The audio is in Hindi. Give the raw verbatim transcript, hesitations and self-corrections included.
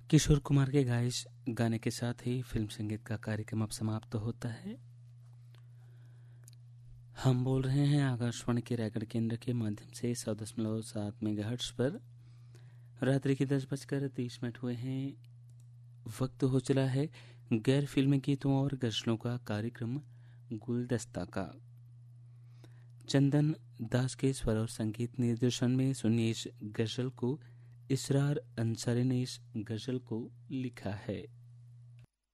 किशोर कुमार के गाए इस गाने के साथ ही फिल्म संगीत का कार्यक्रम अब समाप्त होता है। हम बोल रहे हैं आकाशवाणी के रायगढ़ केंद्र के माध्यम से सौ दशमलव सात मेगाहर्ट्ज पर। रात्रि के दस बजकर तीस मिनट हुए हैं। वक्त हो चला है गैर फिल्मी गीतों और गजलों का कार्यक्रम गुलदस्ता का। चंदन दास के स्वर और संगीत निर्देशन में सुनिए इस गजल को। इसरार अंसारी ने इस गजल को लिखा है।